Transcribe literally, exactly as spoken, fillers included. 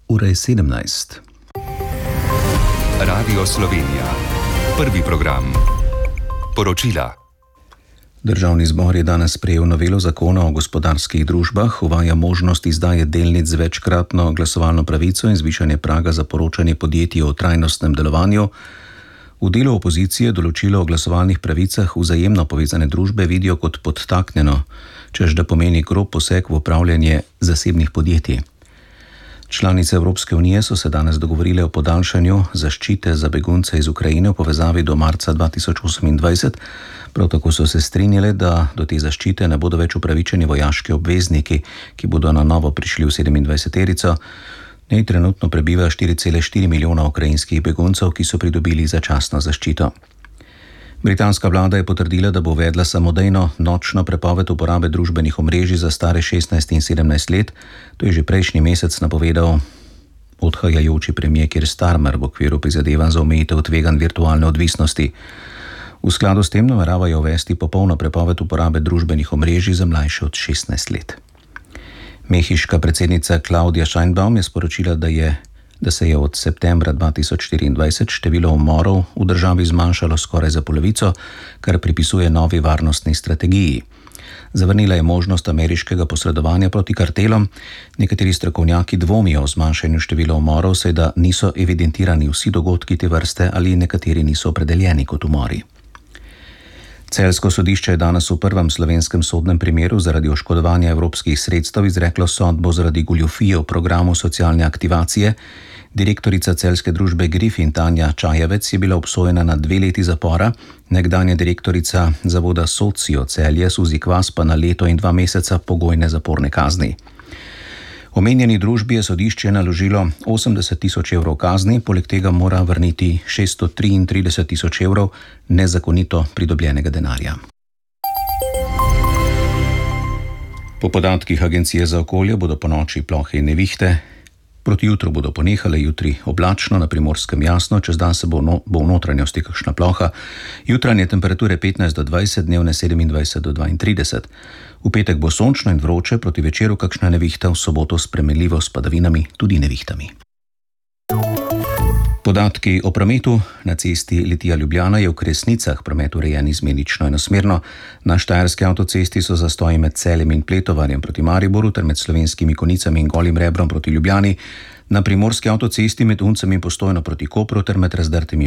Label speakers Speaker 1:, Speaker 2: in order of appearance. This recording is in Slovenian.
Speaker 1: Ura je sedemnajst.
Speaker 2: Radio Slovenija. Prvi program. Poročila.
Speaker 1: Državni zbor je danes sprejel novelo zakona o gospodarskih družbah, uvaja možnost izdaje delnic z večkratno glasovalno pravico in zvišanje praga za poročanje podjetij o trajnostnem delovanju. V delu opozicije določilo o glasovalnih pravicah vzajemno povezane družbe vidijo kot podtaknjeno, čež da pomeni grob poseg v upravljanje zasebnih podjetij. Članice Evropske unije so se danes dogovorile o podaljšanju zaščite za begunce iz Ukrajine v povezavi do marca dva tisoč osemindvajset. Prav tako so se strinjale, da do te zaščite ne bodo več upravičeni vojaški obvezniki, ki bodo na novo prišli v sedemindvajseterico. V njej trenutno prebiva štiri cele štiri milijona ukrajinskih beguncev, ki so pridobili začasno zaščito. Britanska vlada je potrdila, da bo uvedla samodejno nočno prepoved uporabe družbenih omrežij za stare šestnajst in sedemnajst let. To je že prejšnji mesec napovedal odhajajoči premier Keir Starmer v okviru prizadevanj za omejitev tveganj virtualne odvisnosti. V skladu s tem nameravajo uvesti popolno prepoved uporabe družbenih omrežij za mlajše od šestnajst let. Mehiška predsednica Claudia Sheinbaum je sporočila, da je da se je od septembra dva tisoč štiriindvajset število umorov v državi zmanjšalo skoraj za polovico, kar pripisuje novi varnostni strategiji. Zavrnila je možnost ameriškega posredovanja proti kartelom. Nekateri strokovnjaki dvomijo o zmanjšanju števila umorov, saj da niso evidentirani vsi dogodki te vrste ali nekateri niso opredeljeni kot umori. Celjsko sodišče je danes v prvem slovenskem sodnem primeru zaradi oškodovanja evropskih sredstev izreklo sodbo zaradi goljufije v programu socialne aktivacije. Direktorica celjske družbe Griffin Tanja Čajevec je bila obsojena na dve leti zapora, nekdanja direktorica zavoda Socio Celje Suzi Kvas pa na leto in dva meseca pogojne zaporne kazni. Omenjeni družbi je sodišče naložilo osemdeset tisoč evrov kazni, poleg tega mora vrniti šeststo triintrideset tisoč evrov nezakonito pridobljenega denarja. Po podatkih Agencije za okolje bodo ponoči plohe in nevihte. Proti jutru bodo ponehale, jutri oblačno, na Primorskem jasno, čez dan se bo, no, bo v notranjosti kakšna ploha. Jutranje temperature petnajst do dvajset, dnevne sedemindvajset do dvaintrideset. V petek bo sončno in vroče, proti večeru kakšna nevihta, v soboto spremenljivo s padavinami, tudi nevihtami. Podatki o prometu. Na cesti Litija-Ljubljana je v Kresnicah promet urejen izmenično enosmerno. Na štajerski avtocesti so zastoji med Celjem in Pletovarjem proti Mariboru ter med Slovenskimi Konicami in Golim Rebrom proti Ljubljani. Na primorski avtocesti med Uncem in Postojno proti Kopru ter med razdrtimi